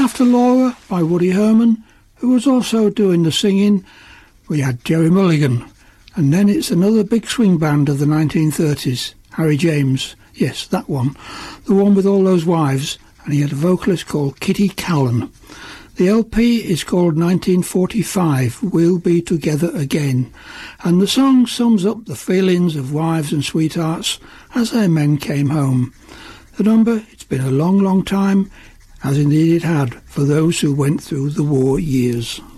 after Laura by Woody Herman, who was also doing the singing, we had Jerry Mulligan. And then it's another big swing band of the 1930s, Harry James. Yes, that one. The one with all those wives. And he had a vocalist called Kitty Callan. The LP is called 1945, We'll Be Together Again. And the song sums up the feelings of wives and sweethearts as their men came home. The number, it's been a long, long time, as indeed it had for those who went through the war years.